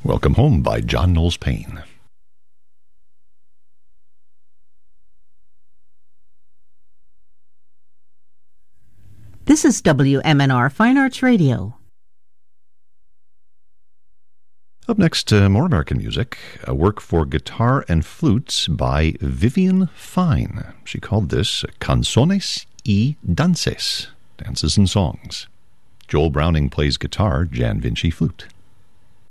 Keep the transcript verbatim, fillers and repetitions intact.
Welcome Home by John Knowles Payne. This is W M N R Fine Arts Radio. Up next, uh, more American music, a work for guitar and flutes by Vivian Fine. She called this Canzones y Dances, dances and songs. Joel Browning plays guitar, Jan Vinci flute.